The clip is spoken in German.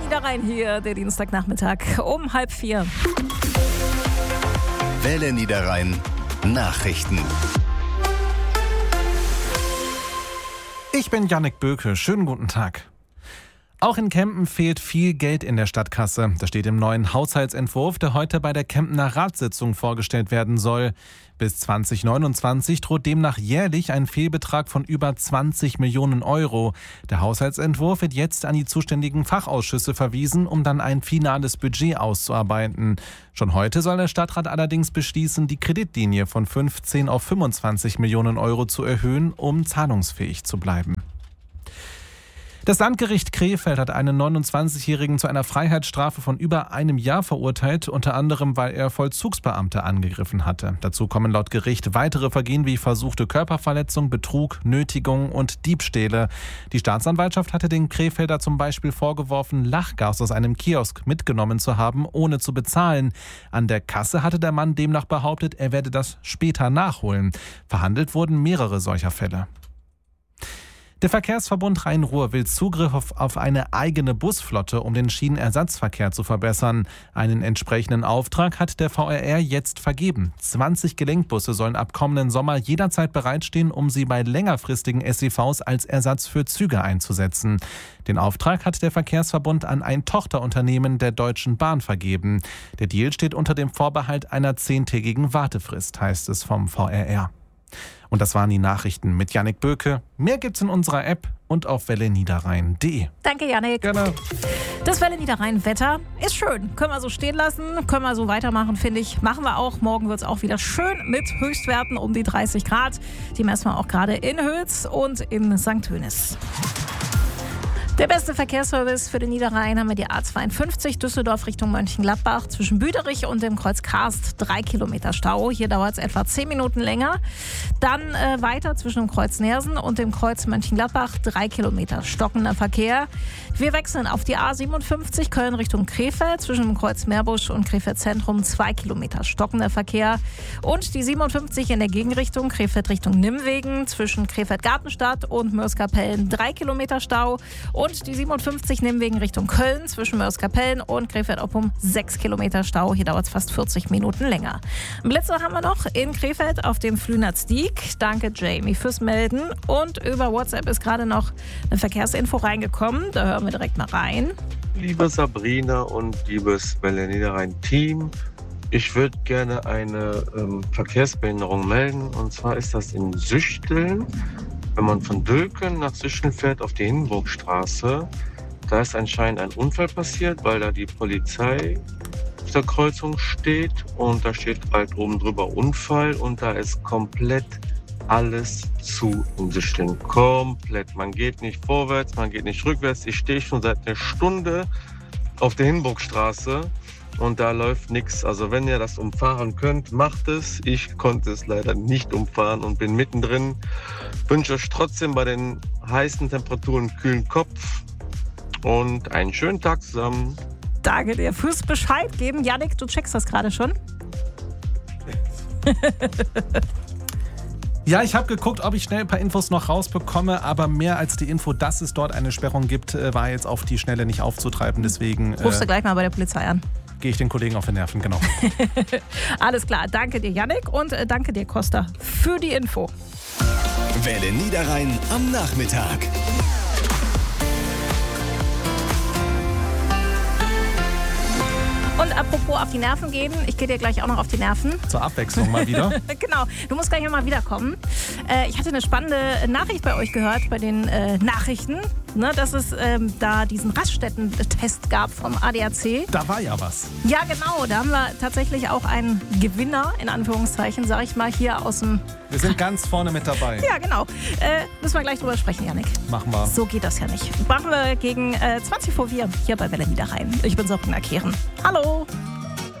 Niederrhein hier, der Dienstagnachmittag um 3:30. Welle Niederrhein Nachrichten. Ich bin Jannik Böke. Schönen guten Tag. Auch in Kempen fehlt viel Geld in der Stadtkasse. Das steht im neuen Haushaltsentwurf, der heute bei der Kempener Ratssitzung vorgestellt werden soll. Bis 2029 droht demnach jährlich ein Fehlbetrag von über 20 Millionen Euro. Der Haushaltsentwurf wird jetzt an die zuständigen Fachausschüsse verwiesen, um dann ein finales Budget auszuarbeiten. Schon heute soll der Stadtrat allerdings beschließen, die Kreditlinie von 15 auf 25 Millionen Euro zu erhöhen, um zahlungsfähig zu bleiben. Das Landgericht Krefeld hat einen 29-Jährigen zu einer Freiheitsstrafe von über einem Jahr verurteilt, unter anderem, weil er Vollzugsbeamte angegriffen hatte. Dazu kommen laut Gericht weitere Vergehen wie versuchte Körperverletzung, Betrug, Nötigung und Diebstähle. Die Staatsanwaltschaft hatte den Krefelder zum Beispiel vorgeworfen, Lachgas aus einem Kiosk mitgenommen zu haben, ohne zu bezahlen. An der Kasse hatte der Mann demnach behauptet, er werde das später nachholen. Verhandelt wurden mehrere solcher Fälle. Der Verkehrsverbund Rhein-Ruhr will Zugriff auf eine eigene Busflotte, um den Schienenersatzverkehr zu verbessern. Einen entsprechenden Auftrag hat der VRR jetzt vergeben. 20 Gelenkbusse sollen ab kommenden Sommer jederzeit bereitstehen, um sie bei längerfristigen SEVs als Ersatz für Züge einzusetzen. Den Auftrag hat der Verkehrsverbund an ein Tochterunternehmen der Deutschen Bahn vergeben. Der Deal steht unter dem Vorbehalt einer 10-tägigen Wartefrist, heißt es vom VRR. Und das waren die Nachrichten mit Jannik Böke. Mehr gibt's in unserer App und auf welleniederrhein.de. Danke, Jannik. Gerne. Das Welle Niederrhein Wetter ist schön. Können wir so stehen lassen, können wir so weitermachen, finde ich. Machen wir auch. Morgen wird es auch wieder schön mit Höchstwerten um die 30 Grad. Die messen wir auch gerade in Hülz und in St. Hönis. Der beste Verkehrsservice für den Niederrhein haben wir die A52 Düsseldorf Richtung Mönchengladbach. Zwischen Büderich und dem Kreuz Karst 3 Kilometer Stau. Hier dauert es etwa 10 Minuten länger. Dann weiter zwischen dem Kreuz Nersen und dem Kreuz Mönchengladbach 3 Kilometer stockender Verkehr. Wir wechseln auf die A57 Köln Richtung Krefeld. Zwischen dem Kreuz Meerbusch und Krefeld Zentrum 2 Kilometer stockender Verkehr. Und die 57 in der Gegenrichtung Krefeld Richtung Nimwegen. Zwischen Krefeld Gartenstadt und Mörs-Kapellen 3 Kilometer Stau. Und die 57 Nimwegen Richtung Köln zwischen Mörs-Kapellen und Krefeld-Oppum 6 Kilometer Stau. Hier dauert es fast 40 Minuten länger. Blitze haben wir noch in Krefeld auf dem Flünertstieg. Danke, Jamie, fürs Melden. Und über WhatsApp ist gerade noch eine Verkehrsinfo reingekommen. Da hören wir direkt mal rein. Liebe Sabrina und liebes Welle Niederrhein-Team, ich würde gerne eine Verkehrsbehinderung melden. Und zwar ist das in Süchteln. Wenn man von Dülken nach Süchteln fährt auf die Hindenburgstraße, da ist anscheinend ein Unfall passiert, weil da die Polizei auf der Kreuzung steht und da steht halt oben drüber Unfall und da ist komplett alles zu in Süchteln. Komplett. Man geht nicht vorwärts, man geht nicht rückwärts. Ich stehe schon seit einer Stunde auf der Hindenburgstraße und da läuft nichts. Also wenn ihr das umfahren könnt, macht es. Ich konnte es leider nicht umfahren und bin mittendrin. Wünsche euch trotzdem bei den heißen Temperaturen einen kühlen Kopf und einen schönen Tag zusammen. Danke dir fürs Bescheid geben. Jannik, du checkst das gerade schon? Ja, ich habe geguckt, ob ich schnell ein paar Infos noch rausbekomme, aber mehr als die Info, dass es dort eine Sperrung gibt, war jetzt auf die Schnelle nicht aufzutreiben. Deswegen Rufst du gleich mal bei der Polizei an. Gehe ich den Kollegen auf die Nerven, genau. Alles klar, danke dir, Jannik, und danke dir, Costa, für die Info. Welle Niederrhein am Nachmittag. Und apropos auf die Nerven gehen, ich gehe dir gleich auch noch auf die Nerven. Zur Abwechslung mal wieder. Genau, du musst gleich mal wiederkommen. Ich hatte eine spannende Nachricht bei euch gehört, bei den Nachrichten, ne, dass es da diesen Raststätten-Test gab vom ADAC. Da war ja was. Ja, genau, da haben wir tatsächlich auch einen Gewinner, in Anführungszeichen, sag ich mal, hier aus dem... Wir sind ganz vorne mit dabei. Ja, genau. Müssen wir gleich drüber sprechen, Jannik. Machen wir. So geht das ja nicht. Machen wir gegen 20 vor 4 hier bei Welle Niederrhein. Ich bin Sabrina Kehren. Hallo.